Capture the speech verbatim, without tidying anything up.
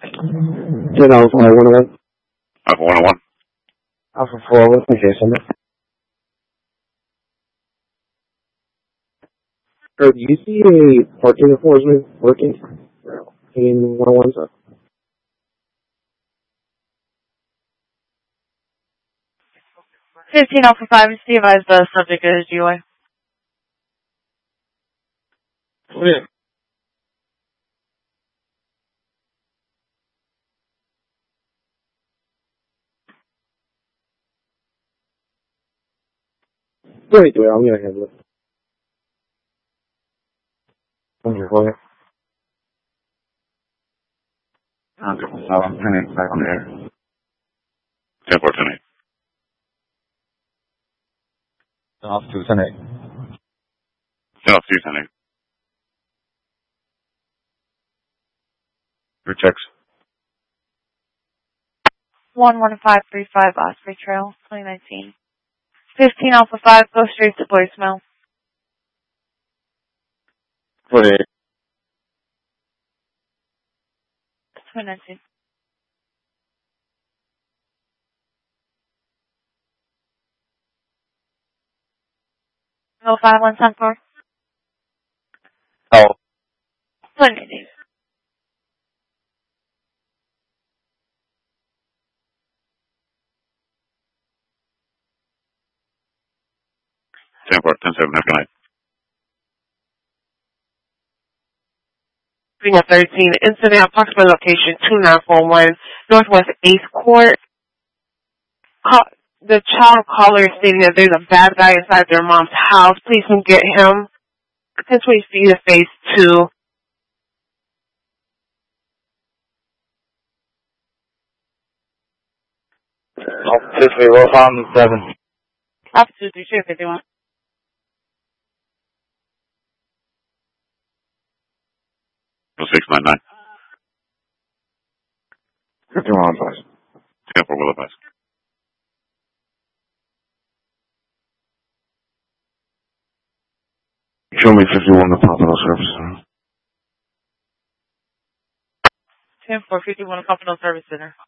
ten Alpha one oh one. Alpha one oh one. Alpha four, what's the case on it? Sir, do you see a parking enforcement working in one oh one, sir? fifteen Alpha five, see if the subject is G U I. Yeah. Wait, wait, I'm gonna handle it. I'm here for you. Okay, so I'm turning back on the air. ten four, ten eight. Off two, ten eight. ten off two, ten eight. Your checks. one one five three five Osprey Trail, twenty nineteen. fifteen Alpha five, go straight to voicemail. For it. twenty nineteen. No five one ten four. Oh. twenty nineteen. ten four, ten seven, have a good night. Being a thirteen, incident approximate location two nine four one, Northwest eighth Court. Call, the child caller is stating that there's a bad guy inside their mom's house. Please come get him. Potentially see the phase two. Officer three, roll found seven. Officer two three fifty one. six nine nine. fifty-one, please. ten four, will advise. Show me fifty-one, the Pompano Service Center. ten four fifty one, Pompano Service Center.